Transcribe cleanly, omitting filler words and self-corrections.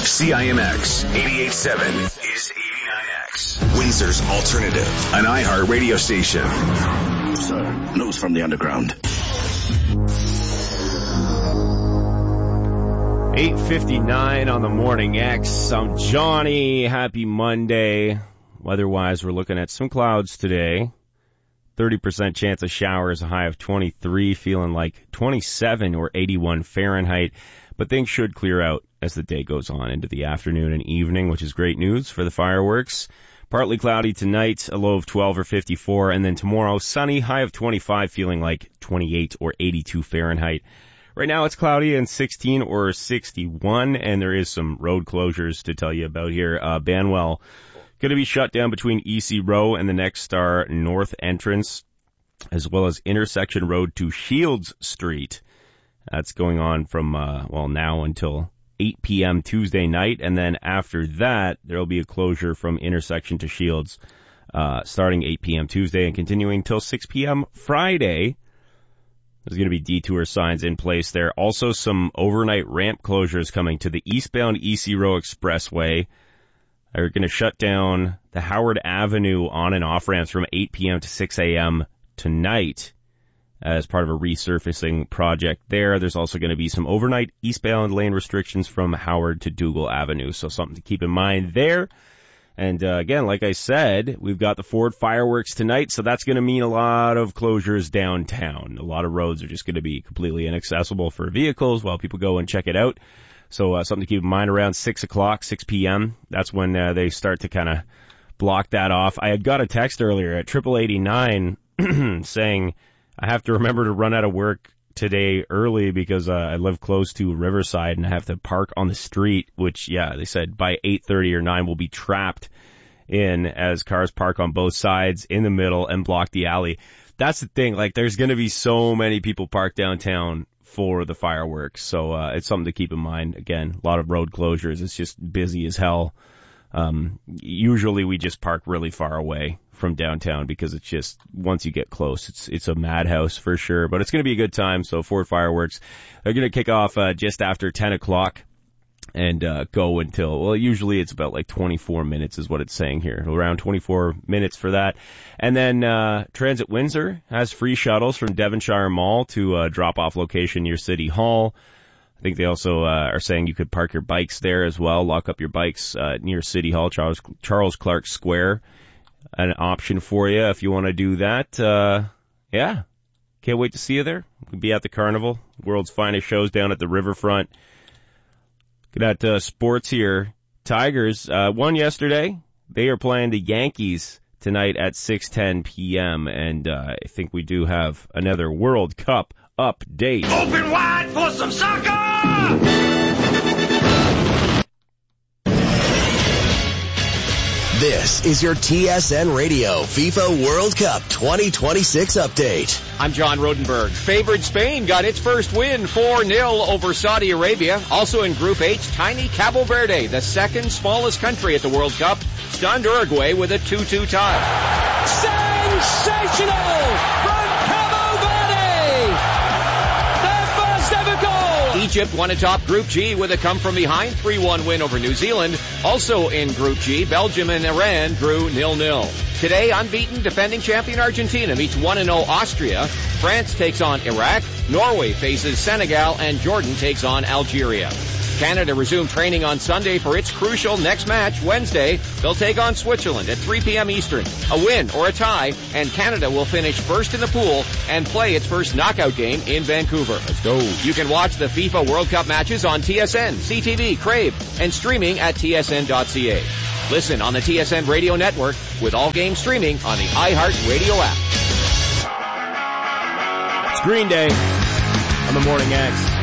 CIMX 88.7 is 89X. Windsor's Alternative, an iHeart radio station. Sir, news from the underground. 8:59 on the Morning X. I'm Johnny. Happy Monday. Weather-wise, we're looking at some clouds today. 30% chance of showers, a high of 23, feeling like 27 or 81 Fahrenheit. But things should clear out as the day goes on into the afternoon and evening, which is great news for the fireworks. Partly cloudy tonight, a low of 12 or 54, and then tomorrow, sunny, high of 25, feeling like 28 or 82 Fahrenheit. Right now it's cloudy and 16 or 61, and there is some road closures to tell you about here. Banwell going to be shut down between EC Row and the Next Star North entrance, as well as intersection road to Shields Street. That's going on from, now until 8 p.m. Tuesday night, and then after that, there will be a closure from intersection to Shields, starting 8 p.m. Tuesday and continuing till 6 p.m. Friday. There's going to be detour signs in place there. Also, some overnight ramp closures coming to the eastbound EC Row Expressway. They're going to shut down the Howard Avenue on and off ramps from 8 p.m. to 6 a.m. tonight as part of a resurfacing project there. There's also going to be some overnight eastbound lane restrictions from Howard to Dougal Avenue, so something to keep in mind there. And again, like I said, we've got the Ford fireworks tonight, so that's going to mean a lot of closures downtown. A lot of roads are just going to be completely inaccessible for vehicles while people go and check it out. So something to keep in mind around 6 o'clock, 6 p.m., that's when they start to kind of block that off. I had got a text earlier at 8889 saying I have to remember to run out of work today early because I live close to Riverside and I have to park on the street, which, they said by 8:30 or 9 we'll be trapped in as cars park on both sides in the middle and block the alley. That's the thing. Like, there's going to be so many people parked downtown for the fireworks. So it's something to keep in mind. Again, a lot of road closures. It's just busy as hell. Usually we just park really far away from downtown because it's just, once you get close, it's a madhouse for sure. But it's going to be a good time. So Ford fireworks are going to kick off just after 10 o'clock and go until, usually it's about like 24 minutes is what it's saying here. Around 24 minutes for that. And then Transit Windsor has free shuttles from Devonshire Mall to drop-off location near City Hall. I think they also are saying you could park your bikes there as well, lock up your bikes near City Hall, Charles Clark Square. An option for you if you want to do that. Can't wait to see you there. We'll be at the Carnival, world's finest shows down at the riverfront. Got sports here. Tigers won yesterday. They are playing the Yankees tonight at 6:10 p.m. And I think we do have another World Cup update. Open wide for some soccer! This is your TSN Radio FIFA World Cup 2026 update. I'm John Rodenberg. Favored Spain got its first win 4-0 over Saudi Arabia. Also in Group H, tiny Cabo Verde, the second smallest country at the World Cup, stunned Uruguay with a 2-2 tie. Sensational from Cabo Verde! Their first ever goal! Egypt won atop Group G with a come-from-behind 3-1 win over New Zealand. Also in Group G, Belgium and Iran drew 0-0. Today, unbeaten defending champion Argentina meets 1-0 Austria. France takes on Iraq. Norway faces Senegal, and Jordan takes on Algeria. Canada resumed training on Sunday for its crucial next match Wednesday. They'll take on Switzerland at 3 p.m. Eastern. A win or a tie, and Canada will finish first in the pool and play its first knockout game in Vancouver. Let's go. You can watch the FIFA World Cup matches on TSN, CTV, Crave, and streaming at tsn.ca. Listen on the TSN Radio Network with all games streaming on the iHeart Radio app. It's Green Day on the Morning X.